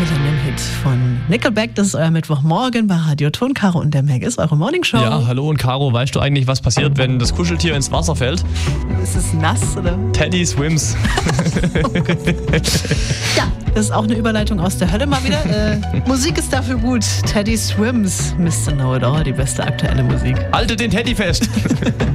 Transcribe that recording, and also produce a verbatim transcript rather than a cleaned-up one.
Millennium-Hit von Nickelback. Das ist euer Mittwochmorgen bei Radio Ton. Caro und der Meg ist eure Morningshow. Ja, hallo und Caro, weißt du eigentlich, was passiert, wenn das Kuscheltier ins Wasser fällt? Ist es nass, oder? Teddy swims. Oh Gott. Ja, das ist auch eine Überleitung aus der Hölle mal wieder. Äh, Musik ist dafür gut. Teddy Swims, Mister Know-It-All, die beste aktuelle Musik. Halte den Teddy fest.